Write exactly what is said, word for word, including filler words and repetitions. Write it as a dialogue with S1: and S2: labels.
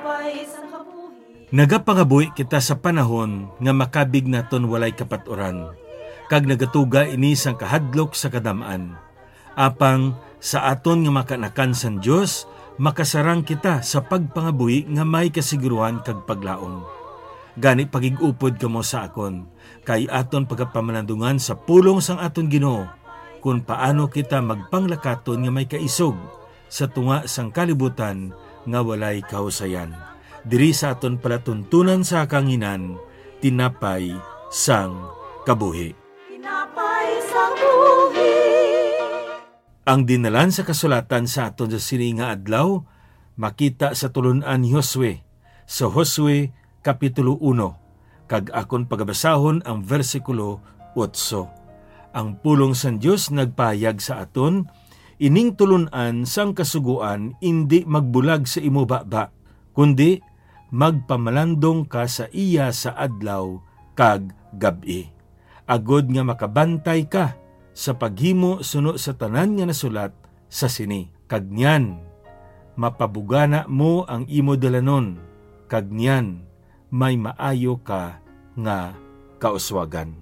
S1: tinapay sang kabuhi.
S2: Nagapangabuhi kita sa panahon nga makabig naton walay kapaturan, kag nagatuga ini sang kahadlok sa kadamaan. Apang sa aton nga makanakan san Dios, makasarang kita sa pagpangabuhi nga may kasiguruhan kag paglaom. Gani pagigupod kamo sa akon, kay aton pagapamanandungan sa pulong sang aton Ginoo, kung paano kita magpanglakaton nga may kaisog sa tunga sang kalibutan nga walay kahusayan. Diri sa aton palatuntunan sa kanginan, tinapay sang kabuhi.
S1: Tinapay sang buhi.
S2: Ang dinalan sa kasulatan sa aton sa sini nga adlaw, makita sa tulunan ni Josue, sa Josue Kapitulo one, kag akon pagabasahon ang versikulo eight. Ang pulong san Dios nagpayag sa aton, ining tulunan sang kasuguan indi magbulag sa imo baba, kundi magpamalandong ka sa iya sa adlaw kag gabi. Agod nga makabantay ka sa paghimo suno sa tanan nga nasulat sa sini. Kag niyan, mapabugana mo ang imo dalanon, kag niyan, may maayo ka nga kauswagan.